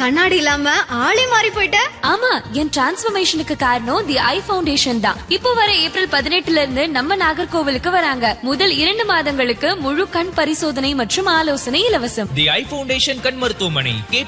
கண்ணாடி இல்லாம ஆளே மாறி போயிட்ட. ஆமா, என் டிரான்ஸ்ஃபர்மேஷனுக்கு காரணம் தி ஐ ஃபவுண்டேஷன் தான். இப்போ வர ஏப்ரல் 18 இருந்து நம்ம நாகர்கோவிலுக்கு வராங்க. முதல் 2 மாதங்களுக்கு முழு கண் பரிசோதனை மற்றும் ஆலோசனை இலவசம். தி ஐ ஃபவுண்டேஷன் கண் மருத்துவமனை.